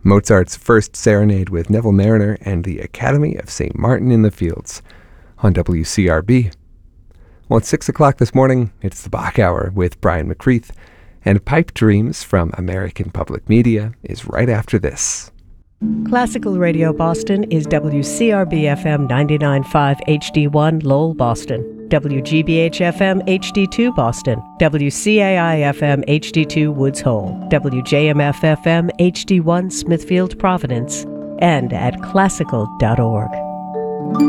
Mozart's First Serenade with Neville Marriner and the Academy of St. Martin in the Fields on WCRB. Well, it's 6 o'clock this morning. It's the Bach Hour with Brian McCreath, and Pipe Dreams from American Public Media is right after this. Classical Radio Boston is WCRB-FM 99.5 HD1 Lowell, Boston, WGBH-FM HD2 Boston, WCAI-FM HD2 Woods Hole, WJMF-FM HD1 Smithfield, Providence, and at classical.org.